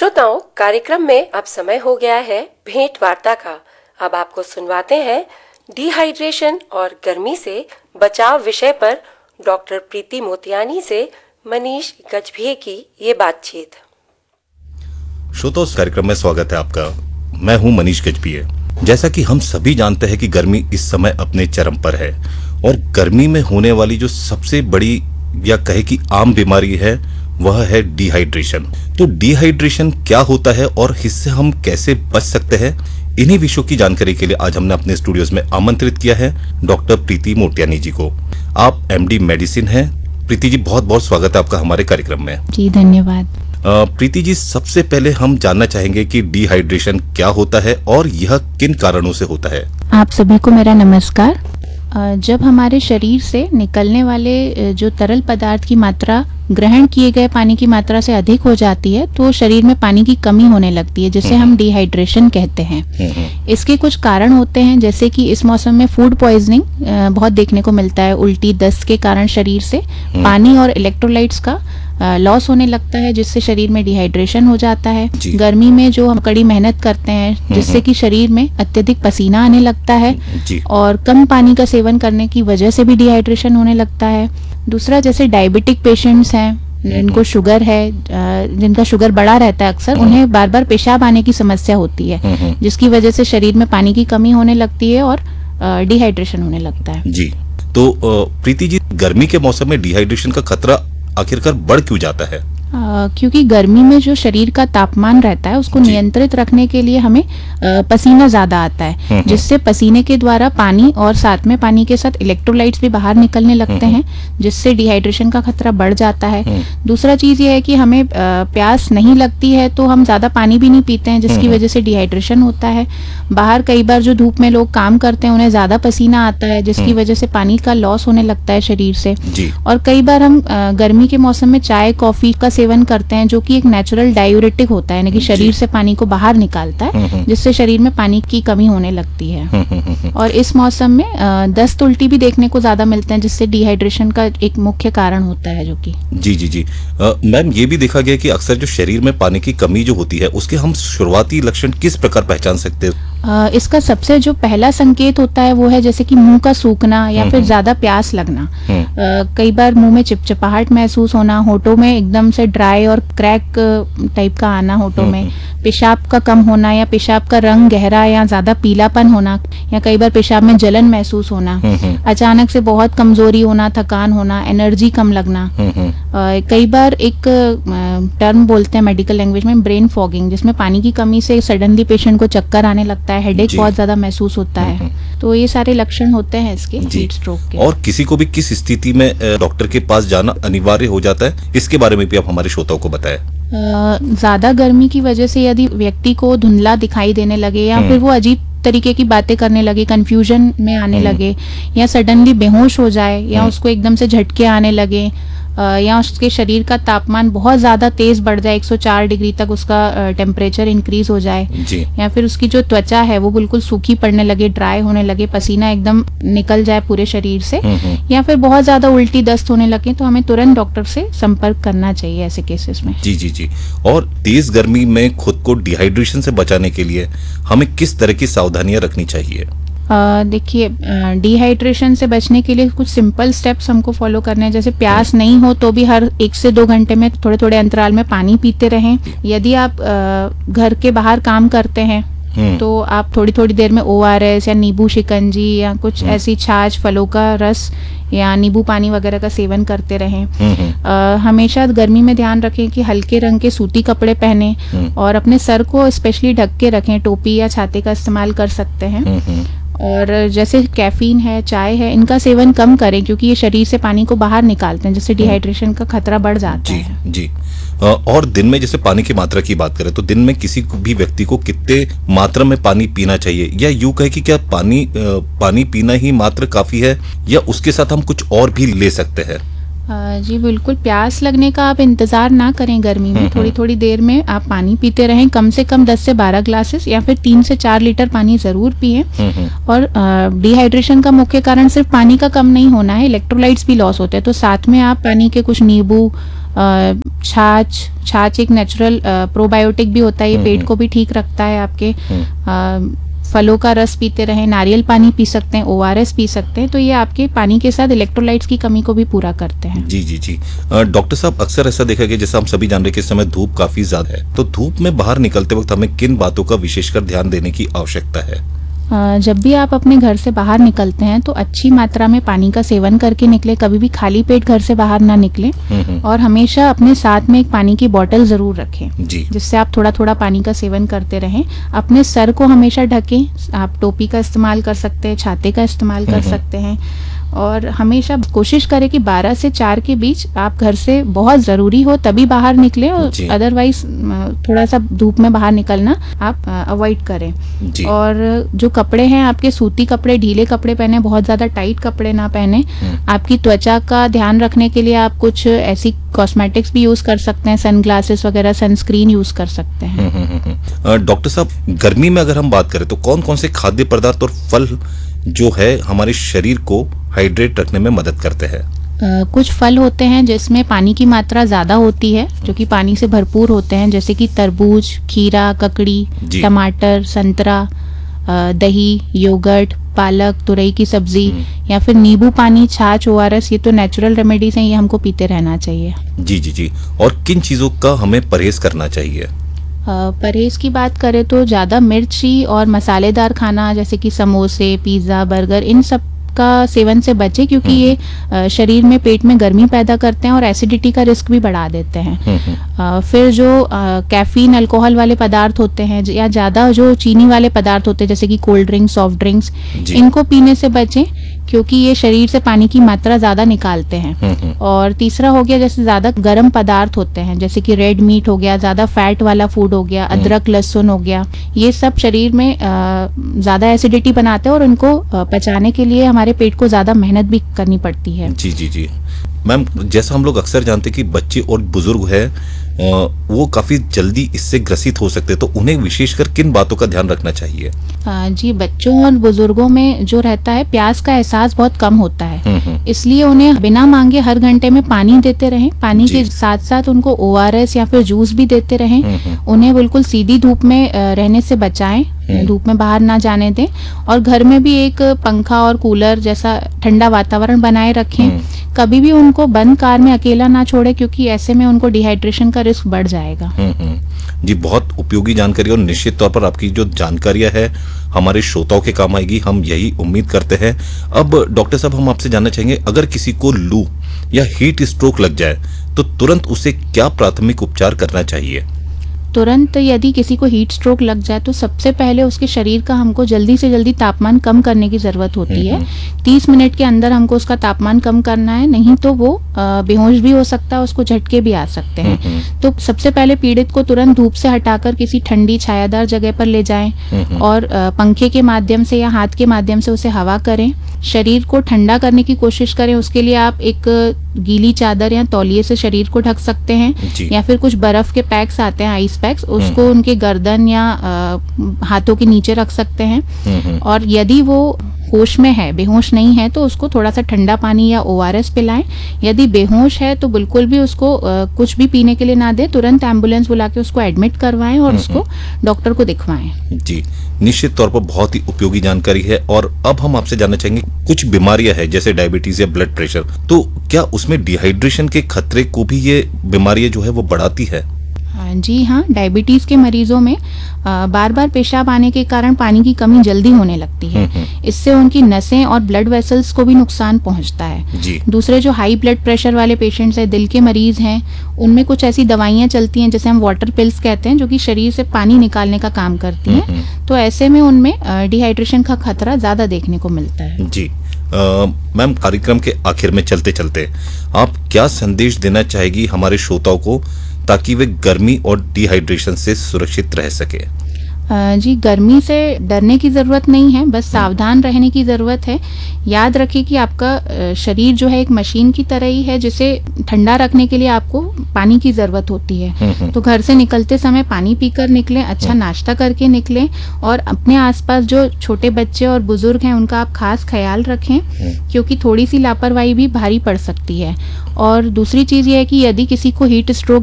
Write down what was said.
श्रोताओं, कार्यक्रम में अब समय हो गया है भेंट वार्ता का। अब आपको सुनवाते हैं डिहाइड्रेशन और गर्मी से बचाव विषय पर डॉक्टर प्रीति मोतियानी से मनीष गजभिये की ये बातचीत। श्रोताओं, इस कार्यक्रम में स्वागत है आपका। मैं हूं मनीष गजभिये। जैसा कि हम सभी जानते हैं कि गर्मी इस समय अपने चरम पर है और गर्मी में होने वाली जो सबसे बड़ी या कहे कि आम बीमारी है वह है डिहाइड्रेशन। तो डिहाइड्रेशन क्या होता है और इससे हम कैसे बच सकते हैं, इन्हीं विषयों की जानकारी के लिए आज हमने अपने स्टूडियोज में आमंत्रित किया है डॉक्टर प्रीति मोतियानी जी को। आप एमडी मेडिसिन हैं। प्रीति जी, बहुत बहुत स्वागत है आपका हमारे कार्यक्रम में। जी धन्यवाद। प्रीति जी, सबसे पहले हम जानना चाहेंगे कि डिहाइड्रेशन क्या होता है और यह किन कारणों से होता है। आप सभी को मेरा नमस्कार। जब हमारे शरीर से निकलने वाले जो तरल पदार्थ की मात्रा ग्रहण किए गए पानी की मात्रा से अधिक हो जाती है तो शरीर में पानी की कमी होने लगती है, जिसे हम डिहाइड्रेशन कहते हैं। इसके कुछ कारण होते हैं, जैसे कि इस मौसम में फूड पॉइजनिंग बहुत देखने को मिलता है। उल्टी, दस्त के कारण शरीर से पानी और इलेक्ट्रोलाइट्स का लॉस होने लगता है, जिससे शरीर में डिहाइड्रेशन हो जाता है। गर्मी में जो हम कड़ी मेहनत करते हैं जिससे कि शरीर में अत्यधिक पसीना आने लगता है और कम पानी का सेवन करने की वजह से भी डिहाइड्रेशन होने लगता है। दूसरा, जैसे डायबिटिक पेशेंट्स हैं, जिनको शुगर है, जिनका शुगर बढ़ा रहता है, अक्सर उन्हें बार बार पेशाब आने की समस्या होती है, जिसकी वजह से शरीर में पानी की कमी होने लगती है और डिहाइड्रेशन होने लगता है। जी, तो प्रीति जी, गर्मी के मौसम में डिहाइड्रेशन का खतरा आखिरकार बढ़ क्यों जाता है? क्योंकि गर्मी में जो शरीर का तापमान रहता है उसको नियंत्रित रखने के लिए हमें पसीना ज्यादा आता है, जिससे पसीने के द्वारा पानी और साथ में पानी के साथ इलेक्ट्रोलाइट्स भी बाहर निकलने लगते हैं, जिससे डिहाइड्रेशन का खतरा बढ़ जाता है। दूसरा चीज ये है कि हमें प्यास नहीं लगती है तो हम ज्यादा पानी भी नहीं पीते हैं, जिसकी वजह से डिहाइड्रेशन होता है। बाहर कई बार जो धूप में लोग काम करते हैं उन्हें ज्यादा पसीना आता है, जिसकी वजह से पानी का लॉस होने लगता है शरीर से। और कई बार हम गर्मी के मौसम में चाय कॉफी का सेवन करते हैं, जो कि एक नेचुरल डायूरेटिक होता है, यानी कि शरीर से पानी को बाहर निकालता है, जिससे शरीर में पानी की कमी होने लगती है। और इस मौसम में दस्त उल्टी भी देखने को ज्यादा मिलते हैं, जिससे डिहाइड्रेशन का एक मुख्य कारण होता है। जो कि जी मैम, ये भी देखा गया कि अक्सर जो शरीर में पानी की कमी जो होती है उसके हम शुरुआती लक्षण किस प्रकार पहचान सकते हैं? इसका सबसे जो पहला संकेत होता है वो है जैसे कि मुंह का सूखना या फिर ज्यादा प्यास लगना। कई बार मुंह में चिपचिपाहट महसूस होना, होठों में एकदम से ड्राई और क्रैक टाइप का आना होठों में, पेशाब का कम होना या पेशाब का रंग गहरा या ज्यादा पीलापन होना, या कई बार पेशाब में जलन महसूस होना, अचानक से बहुत कमजोरी होना, थकान होना, एनर्जी कम लगना। कई बार एक टर्म बोलते हैं मेडिकल लैंग्वेज में ब्रेन फॉगिंग, जिसमें पानी की कमी से सडनली पेशेंट को चक्कर आने लगता है, हेडेक बहुत ज्यादा महसूस होता है। तो ये सारे लक्षण होते हैं इसके हीट स्ट्रोक के। और किसी को भी किस स्थिति में डॉक्टर के पास जाना अनिवार्य हो जाता है, इसके बारे में भी आप हमारे श्रोताओं को बताएं। ज्यादा गर्मी की वजह से यदि व्यक्ति को धुंधला दिखाई देने लगे या फिर वो अजीब तरीके की बातें करने लगे, कंफ्यूजन में आने लगे, या सडनली बेहोश हो जाए, या उसको एकदम से झटके आने लगे, या उसके शरीर का तापमान बहुत ज्यादा तेज बढ़ जाए, 104 डिग्री तक उसका टेम्परेचर इंक्रीज हो जाए, या फिर उसकी जो त्वचा है वो बिल्कुल सूखी पड़ने लगे, ड्राई होने लगे, पसीना एकदम निकल जाए पूरे शरीर से, या फिर बहुत ज्यादा उल्टी दस्त होने लगे, तो हमें तुरंत डॉक्टर से संपर्क करना चाहिए ऐसे केसेस में। जी। और तेज गर्मी में खुद को डिहाइड्रेशन से बचाने के लिए हमें किस तरह की सावधानियां रखनी चाहिए? देखिए, डिहाइड्रेशन से बचने के लिए कुछ सिंपल स्टेप्स हमको फॉलो करने हैं। जैसे प्यास नहीं हो तो भी हर 1 से 2 घंटे में थोड़े थोड़े अंतराल में पानी पीते रहें। यदि आप घर के बाहर काम करते हैं तो आप थोड़ी थोड़ी देर में ORS या नींबू शिकंजी या कुछ ऐसी छाछ, फलों का रस या नींबू पानी वगैरह का सेवन करते रहें। हमेशा गर्मी में ध्यान रखें कि हल्के रंग के सूती कपड़े पहने और अपने सर को स्पेशली ढक के रखें। टोपी या छाते का इस्तेमाल कर सकते हैं। और जैसे कैफीन है, चाय है, इनका सेवन कम करें, क्योंकि ये शरीर से पानी को बाहर निकालते हैं, जिससे डिहाइड्रेशन का खतरा बढ़ जाता है। जी। और दिन में जैसे पानी की मात्रा की बात करें तो दिन में किसी भी व्यक्ति को कितने मात्रा में पानी पीना चाहिए, या यूं कहे कि क्या पानी पीना ही मात्र काफी है या उसके साथ हम कुछ और भी ले सकते हैं? जी बिल्कुल, प्यास लगने का आप इंतजार ना करें। गर्मी में थोड़ी थोड़ी देर में आप पानी पीते रहें, कम से कम 10 से 12 ग्लासेस या फिर 3 से 4 लीटर पानी जरूर पिएं। और डिहाइड्रेशन का मुख्य कारण सिर्फ पानी का कम नहीं होना है, इलेक्ट्रोलाइट्स भी लॉस होते हैं, तो साथ में आप पानी के कुछ नींबू छाछ एक नेचुरल प्रोबायोटिक भी होता है, ये पेट को भी ठीक रखता है आपके। फलों का रस पीते रहें, नारियल पानी पी सकते हैं, ORS पी सकते हैं, तो ये आपके पानी के साथ इलेक्ट्रोलाइट्स की कमी को भी पूरा करते हैं। जी जी जी। डॉक्टर साहब, अक्सर ऐसा देखा गया, जैसे हम सभी जान रहे हैं कि इस समय धूप काफी ज्यादा है, तो धूप में बाहर निकलते वक्त हमें किन बातों का विशेषकर ध्यान देने की आवश्यकता है? जब भी आप अपने घर से बाहर निकलते हैं तो अच्छी मात्रा में पानी का सेवन करके निकले, कभी भी खाली पेट घर से बाहर ना निकले, और हमेशा अपने साथ में एक पानी की बोतल जरूर रखें, जिससे आप थोड़ा थोड़ा पानी का सेवन करते रहें। अपने सर को हमेशा ढकें, आप टोपी का इस्तेमाल कर सकते हैं, छाते का इस्तेमाल कर सकते हैं, और हमेशा कोशिश करें कि 12 से 4 के बीच आप घर से बहुत जरूरी हो तभी बाहर निकलें, और अदरवाइज थोड़ा सा धूप में बाहर निकलना आप अवॉइड करें। और जो कपड़े हैं आपके, सूती कपड़े, ढीले कपड़े पहने, बहुत ज्यादा टाइट कपड़े ना पहने। आपकी त्वचा का ध्यान रखने के लिए आप कुछ ऐसी कॉस्मेटिक्स भी यूज कर सकते हैं, सनग्लासेस वगैरह, सनस्क्रीन यूज कर सकते हैं। डॉक्टर साहब, गर्मी में अगर हम बात करें तो कौन कौन से खाद्य पदार्थ और फल जो है हमारे शरीर को हाइड्रेट रखने में मदद करते हैं? कुछ फल होते हैं जिसमें पानी की मात्रा ज्यादा होती है, जो कि पानी से भरपूर होते हैं, जैसे कि तरबूज, खीरा, ककड़ी, टमाटर, संतरा, दही, योगर्ट, पालक, तुरई की सब्जी, या फिर नींबू पानी, छाछ, ORS, ये तो नेचुरल रेमेडीज हैं, ये हमको पीते रहना चाहिए। जी जी जी। और किन चीजों का हमें परहेज करना चाहिए? परहेज की बात करें तो ज़्यादा मिर्ची और मसालेदार खाना, जैसे कि समोसे, पिज़्ज़ा, बर्गर, इन सब का सेवन से बचे, क्योंकि ये शरीर में, पेट में गर्मी पैदा करते हैं और एसिडिटी का रिस्क भी बढ़ा देते हैं। फिर जो कैफीन, अल्कोहल वाले पदार्थ होते हैं, या ज़्यादा जो चीनी वाले पदार्थ होते हैं, जैसे कि कोल्ड ड्रिंक्स, सॉफ्ट ड्रिंक्स, इनको पीने से बचें, क्योंकि ये शरीर से पानी की मात्रा ज्यादा निकालते हैं। और तीसरा हो गया, जैसे ज्यादा गर्म पदार्थ होते हैं, जैसे कि रेड मीट हो गया, ज्यादा फैट वाला फूड हो गया, अदरक, लहसुन हो गया, ये सब शरीर में ज्यादा एसिडिटी बनाते हैं, और उनको पचाने के लिए हमारे पेट को ज्यादा मेहनत भी करनी पड़ती है। जी जी जी। मैम, जैसा हम लोग अक्सर जानते हैं कि बच्चे और बुजुर्ग है वो काफी जल्दी इससे ग्रसित हो सकते हैं, तो उन्हें विशेषकर किन बातों का ध्यान रखना चाहिए? जी, बच्चों और बुजुर्गों में जो रहता है, प्यास का एहसास बहुत कम होता है, इसलिए उन्हें बिना मांगे हर घंटे में पानी देते रहें। पानी के साथ साथ उनको ORS या फिर जूस भी देते रहें। उन्हें बिल्कुल सीधी धूप में रहने से बचाएं, धूप में बाहर ना जाने दें, और घर में भी एक पंखा और कूलर जैसा ठंडा वातावरण बनाए रखें। कभी भी उनको बंद कार में अकेला ना छोड़े, क्योंकि ऐसे में उनको डिहाइड्रेशन का रिस्क बढ़ जाएगा। जी, बहुत उपयोगी जानकारी, और निश्चित तौर पर आपकी जो जानकारियां है हमारे श्रोताओं के काम आएगी, हम यही उम्मीद करते हैं। अब डॉक्टर साहब, हम आपसे जानना चाहेंगे, अगर किसी को लू या हीट स्ट्रोक लग जाए तो तुरंत उसे क्या प्राथमिक उपचार करना चाहिए? तुरंत यदि किसी को हीट स्ट्रोक लग जाए तो सबसे पहले उसके शरीर का हमको जल्दी से जल्दी तापमान कम करने की जरूरत होती है। 30 मिनट के अंदर हमको उसका तापमान कम करना है, नहीं तो वो बेहोश भी हो सकता है, उसको झटके भी आ सकते हैं। तो सबसे पहले पीड़ित को तुरंत धूप से हटाकर किसी ठंडी छायादार जगह पर ले जाएं, और पंखे के माध्यम से या हाथ के माध्यम से उसे हवा करें। शरीर को ठंडा करने की कोशिश करें, उसके लिए आप एक गीली चादर या तौलिए से शरीर को ढक सकते हैं, या फिर कुछ बर्फ के पैक्स आते हैं, आइस पैक्स, उसको उनके गर्दन या हाथों के नीचे रख सकते हैं। और यदि वो होश में है, बेहोश नहीं है, तो उसको थोड़ा सा ठंडा पानी या ORS पिलाएं। यदि बेहोश है तो बिल्कुल भी उसको कुछ भी पीने के लिए ना दे, तुरंत एम्बुलेंस बुला के उसको एडमिट करवाएं और उसको डॉक्टर को दिखवाएं। जी, निश्चित तौर पर बहुत ही उपयोगी जानकारी है। और अब हम आपसे जानना चाहेंगे, कुछ बीमारियां हैं जैसे डायबिटीज या ब्लड प्रेशर, तो क्या उसमें डिहाइड्रेशन के खतरे को भी ये बीमारियां जो है वो बढ़ाती है? जी हाँ, डायबिटीज के मरीजों में बार बार पेशाब आने के कारण पानी की कमी जल्दी होने लगती है। इससे उनकी नसें और ब्लड वेसल्स को भी नुकसान पहुंचता है। दूसरे जो हाई ब्लड प्रेशर वाले पेशेंट्स हैं, दिल के मरीज हैं, उनमें कुछ ऐसी दवाइयां चलती हैं जिसे हम वाटर पिल्स कहते हैं, जो कि शरीर से पानी निकालने का काम करती हैं। तो ऐसे में उनमें डिहाइड्रेशन का खतरा ज्यादा देखने को मिलता है। जी मैम, कार्यक्रम के आखिर में चलते चलते आप क्या संदेश देना चाहेगी हमारे श्रोताओं को, ताकि वे गर्मी और डिहाइड्रेशन से सुरक्षित रह सके? जी, गर्मी से डरने की ज़रूरत नहीं है, बस सावधान रहने की ज़रूरत है। याद रखिए कि आपका शरीर जो है एक मशीन की तरह ही है, जिसे ठंडा रखने के लिए आपको पानी की ज़रूरत होती है। तो घर से निकलते समय पानी पीकर निकलें, अच्छा नाश्ता करके निकलें, और अपने आसपास जो छोटे बच्चे और बुजुर्ग हैं उनका आप खास ख्याल रखें, क्योंकि थोड़ी सी लापरवाही भी भारी पड़ सकती है। और दूसरी चीज़ ये है कि यदि किसी को हीट स्ट्रोक